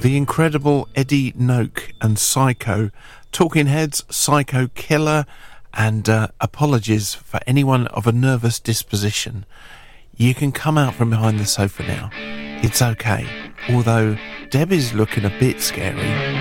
The incredible Eddie Noak and Psycho. Talking Heads, Psycho Killer, and apologies for anyone of a nervous disposition. You can come out from behind the sofa now. It's okay. Although Debbie's looking a bit scary.